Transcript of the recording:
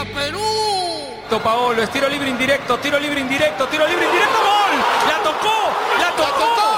¡Viva Perú! Paolo, es tiro libre indirecto, ¡gol! ¡La tocó!